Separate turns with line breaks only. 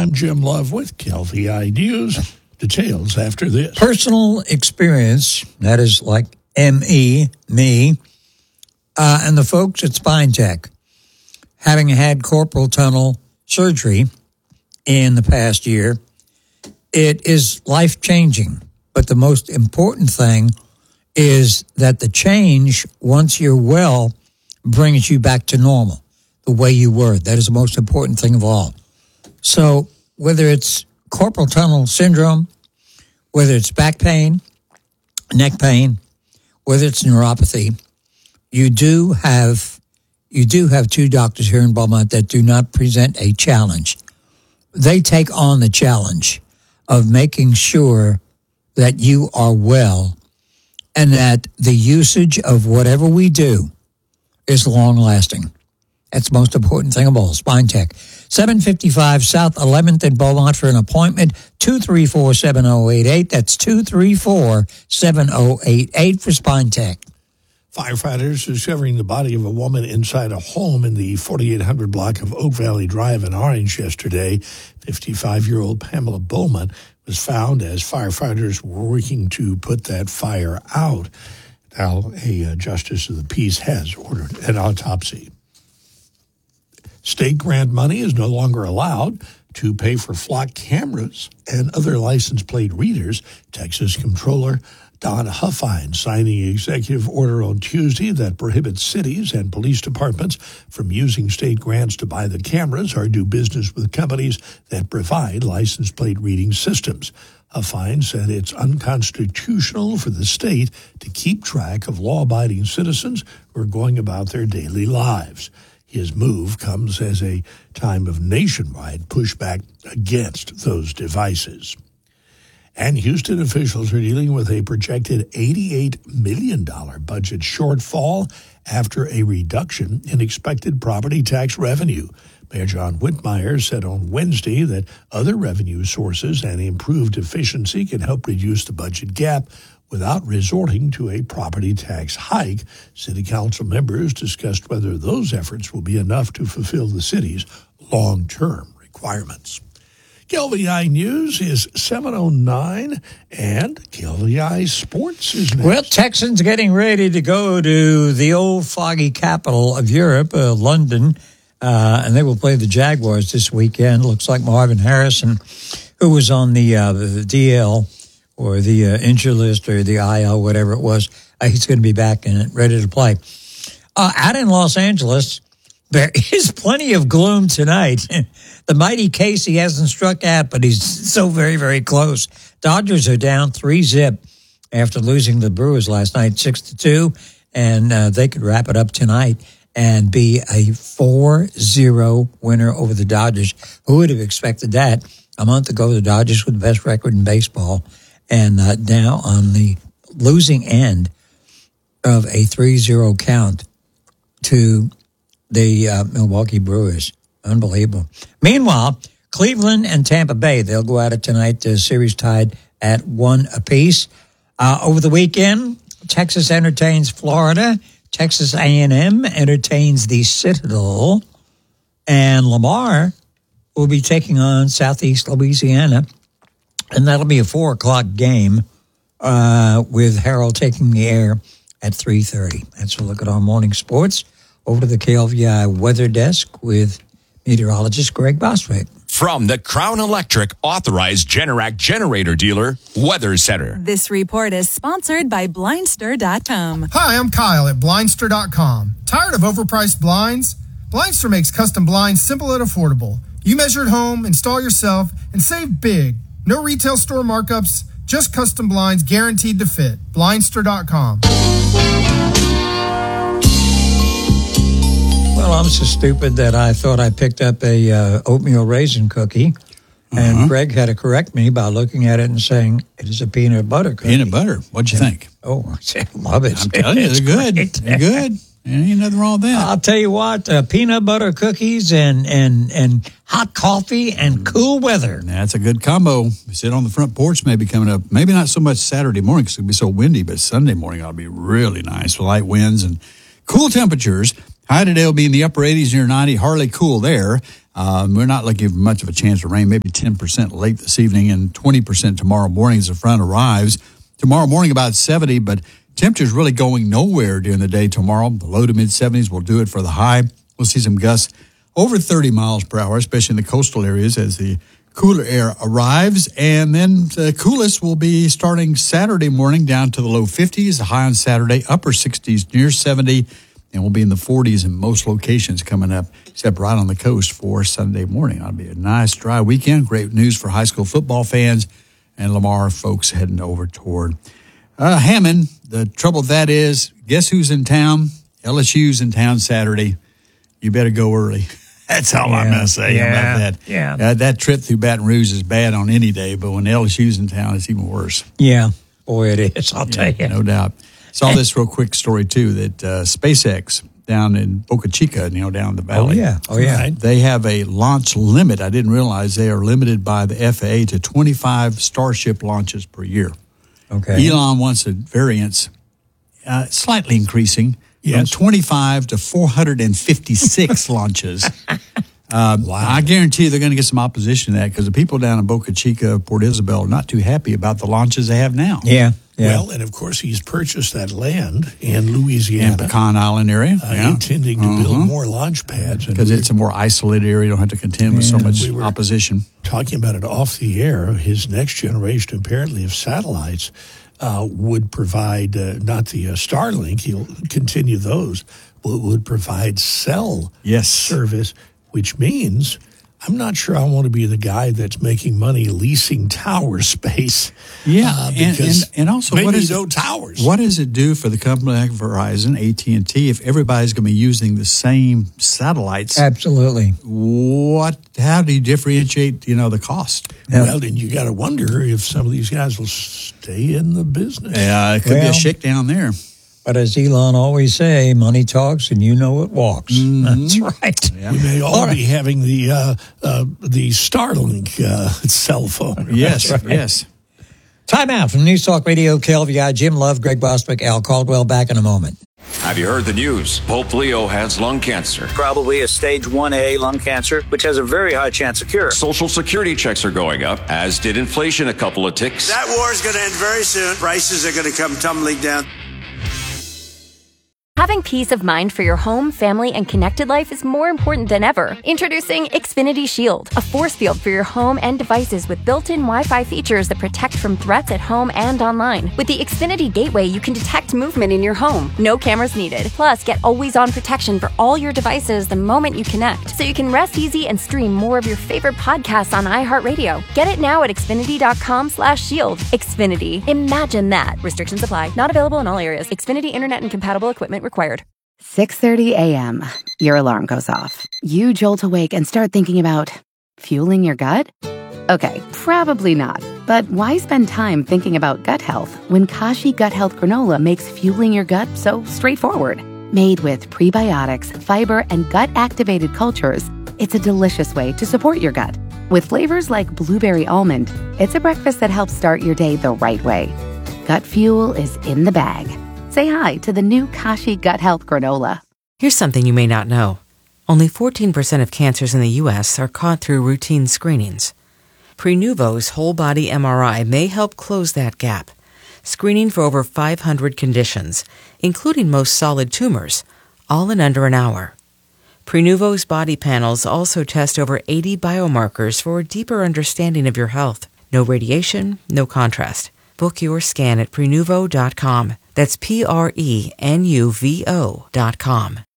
I'm Jim Love with KLVI News. Details after this.
Personal experience, that is like me, and the folks at Spine Tech, having had carpal tunnel surgery in the past year, it is life-changing. But the most important thing is that the change, once you're well, brings you back to normal, the way you were. That is the most important thing of all. So whether it's carpal tunnel syndrome, whether it's back pain, neck pain, whether it's neuropathy, you do have two doctors here in Beaumont that do not present a challenge. They take on the challenge of making sure that you are well and that the usage of whatever we do is long-lasting. That's the most important thing of all. Spine Tech. 755 South 11th in Beaumont for an appointment. 234-7088. That's 234-7088 for Spine Tech.
Firefighters discovering the body of a woman inside a home in the 4800 block of Oak Valley Drive in Orange yesterday. 55-year-old Pamela Bowman was found as firefighters were working to put that fire out. Now, a justice of the peace has ordered an autopsy. State grant money is no longer allowed to pay for flock cameras and other license plate readers. Texas Comptroller Don Huffine signing an executive order on Tuesday that prohibits cities and police departments from using state grants to buy the cameras or do business with companies that provide license plate reading systems. Huffine said it's unconstitutional for the state to keep track of law-abiding citizens who are going about their daily lives. His move comes as a time of nationwide pushback against those devices. And Houston officials are dealing with a projected $88 million budget shortfall after a reduction in expected property tax revenue. Mayor John Whitmire said on Wednesday that other revenue sources and improved efficiency can help reduce the budget gap without resorting to a property tax hike. City council members discussed whether those efforts will be enough to fulfill the city's long-term requirements. KLVI News is 7:09, and KLVI Sports is next.
Well, Texans getting ready to go to the old foggy capital of Europe, London, and they will play the Jaguars this weekend. Looks like Marvin Harrison, who was on the DL or the injury list or the IL, whatever it was, he's going to be back and ready to play. Out in Los Angeles, there is plenty of gloom tonight. The mighty Casey hasn't struck out, but he's so very, very close. Dodgers are down 3-0 after losing the Brewers last night 6-2, and they could wrap it up tonight and be a 4-0 winner over the Dodgers. Who would have expected that? A month ago, the Dodgers were the best record in baseball, and now on the losing end of a 3-0 count to the Milwaukee Brewers. Unbelievable. Meanwhile, Cleveland and Tampa Bay, they'll go at it tonight. The series tied at 1 apiece. Over the weekend, Texas entertains Florida. Texas A&M entertains the Citadel. And Lamar will be taking on Southeast Louisiana. And that'll be a 4 o'clock game with Harold taking the air at 3:30. That's a look at our morning sports. Over to the KLVI weather desk with meteorologist Greg Bostwick.
From the Crown Electric Authorized Generac Generator Dealer, Weather Center.
This report is sponsored by Blindster.com.
Hi, I'm Kyle at Blindster.com. Tired of overpriced blinds? Blindster makes custom blinds simple and affordable. You measure at home, install yourself, and save big. No retail store markups, just custom blinds guaranteed to fit. Blindster.com.
Well, I'm so stupid that I thought I picked up a oatmeal raisin cookie, and Greg had to correct me by looking at it and saying, it is a peanut butter cookie.
Peanut butter. What'd you think?
Oh, I love it.
I'm telling you, they're good. They're good. Ain't nothing wrong with that.
I'll tell you what, peanut butter cookies and hot coffee and cool weather.
That's a good combo. We sit on the front porch maybe coming up. Maybe not so much Saturday morning because it'll be so windy, but Sunday morning ought to be really nice with light winds and cool temperatures. High today will be in the upper 80s near 90. Hardly cool there. We're not looking for much of a chance of rain, maybe 10% late this evening and 20% tomorrow morning as the front arrives. Tomorrow morning about 70, but temperatures really going nowhere during the day tomorrow. The low to mid-70s will do it for the high. We'll see some gusts over 30 miles per hour, especially in the coastal areas as the cooler air arrives. And then the coolest will be starting Saturday morning down to the low 50s, the high on Saturday, upper 60s, near 70, and we'll be in the 40s in most locations coming up, except right on the coast for Sunday morning. It'll be a nice, dry weekend. Great news for high school football fans and Lamar folks heading over toward Hammond. The trouble with that is, guess who's in town? LSU's in town Saturday. You better go early. That's all I'm going to say about that.
Yeah.
That trip through Baton Rouge is bad on any day, but when LSU's in town, it's even worse.
Yeah. Boy, it is. I'll tell you.
No doubt. Saw this real quick story, too, that SpaceX down in Boca Chica, down the valley.
Oh, yeah.
Right.
They have a launch limit. I didn't realize they are limited by the FAA to 25 Starship launches per year.
Okay.
Elon wants a variance, slightly increasing, from 25 to 456 launches. I guarantee they're going to get some opposition to that because the people down in Boca Chica, Port Isabel, are not too happy about the launches they have now.
Yeah.
Well, and of course, he's purchased that land in Louisiana.
In Pecan Island area.
Intending to build more launch pads.
Because it's a more isolated area. You don't have to contend with so much opposition.
Talking about it off the air, his next generation, apparently, of satellites would provide, not the Starlink, he'll continue those, but would provide cell service, which means I'm not sure I want to be the guy that's making money leasing tower space.
Yeah,
because
and also
maybe
what is
no towers.
What does it do for the company like Verizon, AT&T, if everybody's going to be using the same satellites?
Absolutely.
How do you differentiate, the cost?
Well, then you got to wonder if some of these guys will stay in the business.
Yeah, it could be a shakedown there.
But as Elon always say, money talks and you know it walks. That's right.
Yeah.
We may all be having the Starlink cell phone.
Yes,
right.
yes.
Time out from News Talk Radio, KLVI, Jim Love, Greg Bostwick, Al Caldwell, back in a moment.
Have you heard the news? Pope Leo has lung cancer.
Probably a stage 1A lung cancer, which has a very high chance of cure.
Social security checks are going up, as did inflation a couple of ticks.
That war is going to end very soon. Prices are going to come tumbling down.
Having peace of mind for your home, family, and connected life is more important than ever. Introducing Xfinity Shield, a force field for your home and devices with built-in Wi-Fi features that protect from threats at home and online. With the Xfinity Gateway, you can detect movement in your home. No cameras needed. Plus, get always-on protection for all your devices the moment you connect, so you can rest easy and stream more of your favorite podcasts on iHeartRadio. Get it now at Xfinity.com/shield. Xfinity. Imagine that. Restrictions apply. Not available in all areas. Xfinity Internet and compatible equipment required.
6:30 a.m. Your alarm goes off. You jolt awake and start thinking about fueling your gut? Okay, probably not. But why spend time thinking about gut health when Kashi Gut Health Granola makes fueling your gut so straightforward? Made with prebiotics, fiber, and gut-activated cultures, it's a delicious way to support your gut. With flavors like blueberry almond, it's a breakfast that helps start your day the right way. Gut fuel is in the bag. Say hi to the new Kashi Gut Health Granola.
Here's something you may not know. Only 14% of cancers in the U.S. are caught through routine screenings. Prenuvo's whole-body MRI may help close that gap, screening for over 500 conditions, including most solid tumors, all in under an hour. Prenuvo's body panels also test over 80 biomarkers for a deeper understanding of your health. No radiation, no contrast. Book your scan at Prenuvo.com. That's Prenuvo.com.